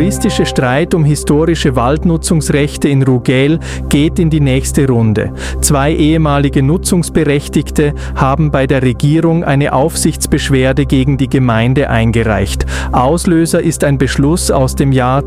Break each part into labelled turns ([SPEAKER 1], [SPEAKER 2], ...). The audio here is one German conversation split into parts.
[SPEAKER 1] juristische Streit um historische Waldnutzungsrechte in Rugel geht in die nächste Runde. 2 ehemalige Nutzungsberechtigte haben bei der Regierung eine Aufsichtsbeschwerde gegen die Gemeinde eingereicht. Auslöser ist ein Beschluss aus dem Jahr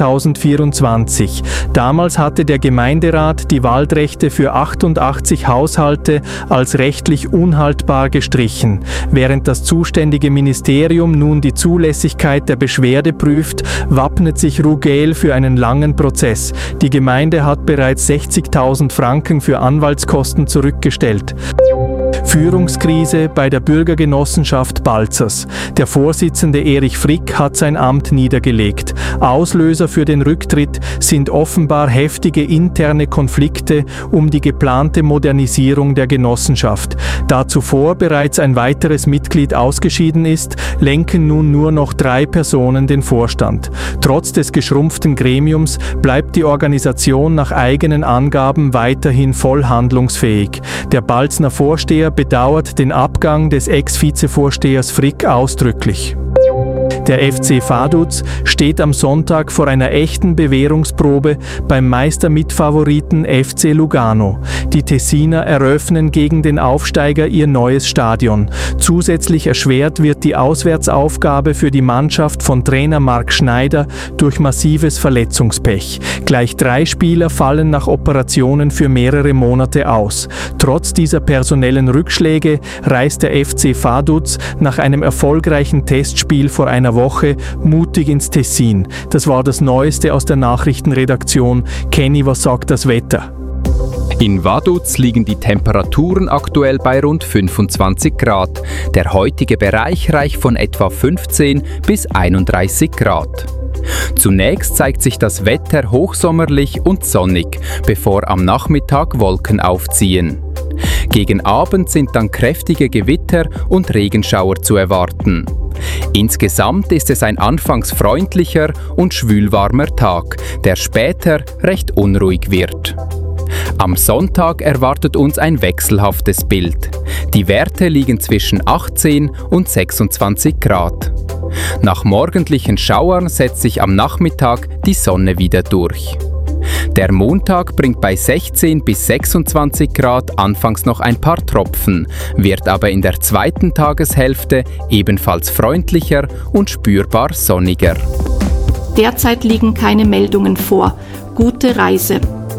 [SPEAKER 1] 2024. Damals hatte der Gemeinderat die Waldrechte für 88 Haushalte als rechtlich unhaltbar gestrichen. Während das zuständige Ministerium nun die Zulässigkeit der Beschwerde prüft, wappnet sich Rugel für einen langen Prozess. Die Gemeinde hat bereits 60.000 Franken für Anwaltskosten zurückgestellt. Führungskrise bei der Bürgergenossenschaft Balzers. Der Vorsitzende Erich Frick hat sein Amt niedergelegt. Auslöser für den Rücktritt sind offenbar heftige interne Konflikte um die geplante Modernisierung der Genossenschaft. Da zuvor bereits ein weiteres Mitglied ausgeschieden ist, lenken nun nur noch 3 Personen den Vorstand. Trotz des geschrumpften Gremiums bleibt die Organisation nach eigenen Angaben weiterhin voll handlungsfähig. Der Balzner Vorsteher bedauert den Abgang des Ex-Vizevorstehers Frick ausdrücklich. Der FC Vaduz steht am Sonntag vor einer echten Bewährungsprobe beim Meistermitfavoriten FC Lugano. Die Tessiner eröffnen gegen den Aufsteiger ihr neues Stadion. Zusätzlich erschwert wird die Auswärtsaufgabe für die Mannschaft von Trainer Marc Schneider durch massives Verletzungspech. Gleich 3 Spieler fallen nach Operationen für mehrere Monate aus. Trotz dieser personellen Rückschläge reist der FC Vaduz nach einem erfolgreichen Testspiel vor einer Woche mutig ins Tessin. Das war das Neueste aus der Nachrichtenredaktion. Kenny, was sagt das Wetter?
[SPEAKER 2] In Vaduz liegen die Temperaturen aktuell bei rund 25 Grad. Der heutige Bereich reicht von etwa 15 bis 31 Grad. Zunächst zeigt sich das Wetter hochsommerlich und sonnig, bevor am Nachmittag Wolken aufziehen. Gegen Abend sind dann kräftige Gewitter und Regenschauer zu erwarten. Insgesamt ist es ein anfangs freundlicher und schwülwarmer Tag, der später recht unruhig wird. Am Sonntag erwartet uns ein wechselhaftes Bild. Die Werte liegen zwischen 18 und 26 Grad. Nach morgendlichen Schauern setzt sich am Nachmittag die Sonne wieder durch. Der Montag bringt bei 16 bis 26 Grad anfangs noch ein paar Tropfen, wird aber in der zweiten Tageshälfte ebenfalls freundlicher und spürbar sonniger.
[SPEAKER 3] Derzeit liegen keine Meldungen vor. Gute Reise.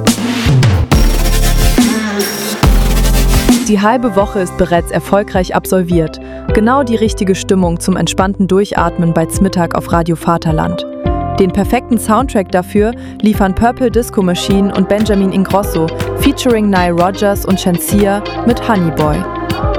[SPEAKER 4] Die halbe Woche ist bereits erfolgreich absolviert. Genau die richtige Stimmung zum entspannten Durchatmen bei Zmittag auf Radio Vaterland. Den perfekten Soundtrack dafür liefern Purple Disco Machine und Benjamin Ingrosso featuring Nile Rodgers und Shenseea mit Honey Boy.